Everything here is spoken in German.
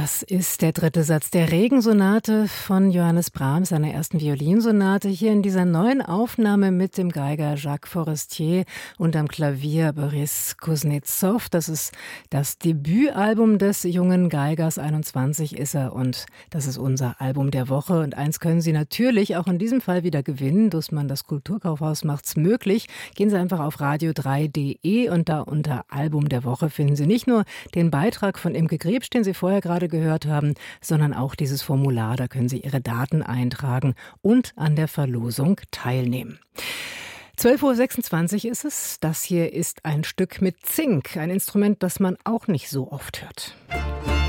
Das ist der dritte Satz der Regensonate von Johannes Brahms, seiner ersten Violinsonate, hier in dieser neuen Aufnahme mit dem Geiger Jacques Forestier und am Klavier Boris Kuznetsov. Das ist das Debütalbum des jungen Geigers, 21 ist er, und das ist unser Album der Woche. Und eins können Sie natürlich auch in diesem Fall wieder gewinnen. Dussmann, das Kulturkaufhaus, macht's möglich. Gehen Sie einfach auf radio3.de und da unter Album der Woche finden Sie nicht nur den Beitrag von Imke Grebsch, den Sie vorher gerade gehört haben, sondern auch dieses Formular. Da können Sie Ihre Daten eintragen und an der Verlosung teilnehmen. 12:26 Uhr ist es. Das hier ist ein Stück mit Zink, ein Instrument, das man auch nicht so oft hört.